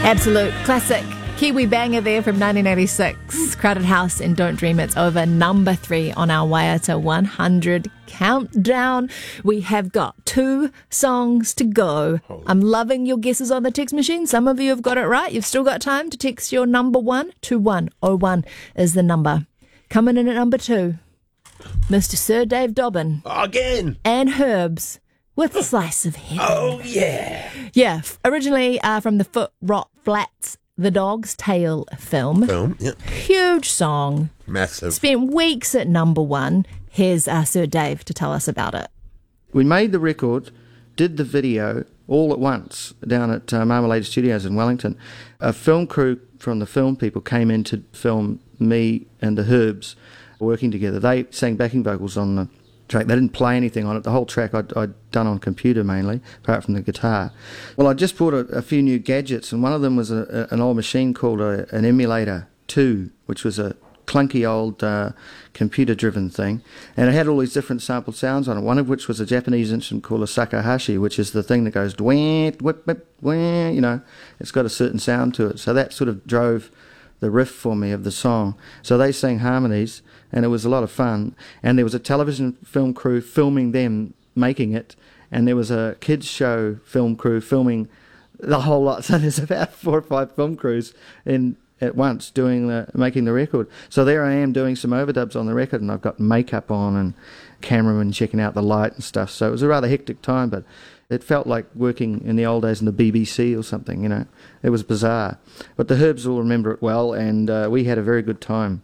Absolute classic. Kiwi banger there from 1986. Crowded House and Don't Dream It's Over. Number 3 on our Waiata 100 countdown. We have got 2 songs to go. I'm loving your guesses on the text machine. Some of you have got it right. You've still got time to text your number 1. 2101 is the number. Coming in at number 2, Mr. Sir Dave Dobbyn. Again. And Herbs with Slice of Heaven. Oh, yeah. Yeah, originally from the Foot Rot Flats, The Dog's Tale film. Yep. Huge song. Massive. Spent weeks at number 1. Here's Sir Dave to tell us about it. We made the record, did the video all at once down at Marmalade Studios in Wellington. A film crew from the film people came in to film me and the Herbs working together. They sang backing vocals on the track. They didn't play anything on it. The whole track I'd done on computer mainly, apart from the guitar. Well, I just bought a few new gadgets, and one of them was an old machine called an Emulator 2, which was a clunky old computer-driven thing, and it had all these different sampled sounds on it, one of which was a Japanese instrument called a shakuhachi, which is the thing that goes dwant, whip, whip, wah, you know, it's got a certain sound to it. So that sort of drove the riff for me of the song. So they sang harmonies, and it was a lot of fun. And there was a television film crew filming them making it, and there was a kids show film crew filming the whole lot. So there's about 4 or 5 film crews at once making the record. So there I am doing some overdubs on the record, and I've got makeup on and cameraman checking out the light and stuff. So it was a rather hectic time, but it felt like working in the old days in the BBC or something, you know. It was bizarre. But the Herbs will remember it well, and we had a very good time.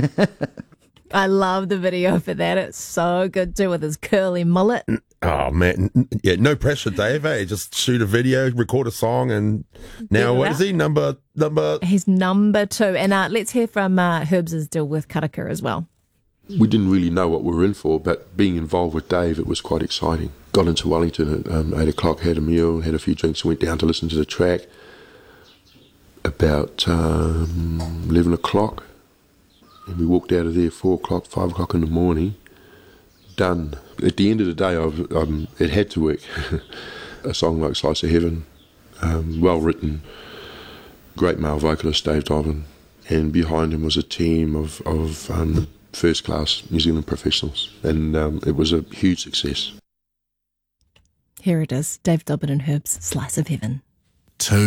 I love the video for that. It's so good too, with his curly mullet. Oh, man. Yeah, no pressure, Dave. Eh? Just shoot a video, record a song, and now what is he? Number? He's number 2. And let's hear from Herbs' deal with Karaka as well. We didn't really know what we were in for, but being involved with Dave, it was quite exciting. Got into Wellington at 8 o'clock, had a meal, had a few drinks, and went down to listen to the track. About 11 o'clock, and we walked out of there 4 o'clock, 5 o'clock in the morning. Done. At the end of the day, it had to work. A song like Slice of Heaven, well written, great male vocalist Dave Dobbyn, and behind him was a team of first-class New Zealand professionals, and it was a huge success. Here it is, Dave Dobbyn and Herbs, Slice of Heaven. 2